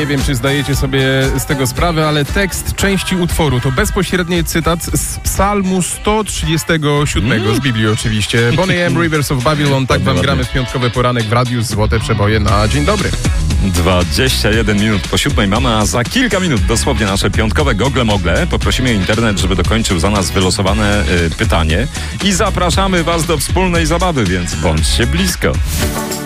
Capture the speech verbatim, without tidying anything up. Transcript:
Nie wiem, czy zdajecie sobie z tego sprawę, ale tekst części utworu to bezpośredni cytat z Psalmu sto trzydziestego siódmego, mm. z Biblii oczywiście. Bonnie M. Rivers of Babylon, tak wam gramy w piątkowy poranek w radiu. Złote przeboje na dzień dobry. dwadzieścia jeden minut po siódmej mamy, a za kilka minut dosłownie nasze piątkowe gogle mogle. Poprosimy internet, żeby dokończył za nas wylosowane y, pytanie i zapraszamy was do wspólnej zabawy, więc bądźcie blisko.